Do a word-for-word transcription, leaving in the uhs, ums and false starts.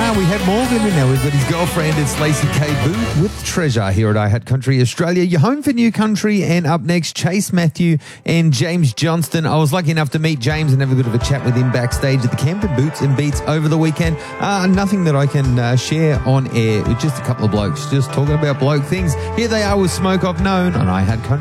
Uh, we had Morgan in there. We've got his girlfriend. It's Lacey K. Booth with Treasure here at I Had Country Australia. You're home for New Country, and up next, Chase Matthew and James Johnston. I was lucky enough to meet James and have a bit of a chat with him backstage at the Camden Boots and Beats over the weekend. Uh, nothing that I can uh, share on air. Just a couple of blokes just talking about bloke things. Here they are with Smoke I've Known on I Had Country.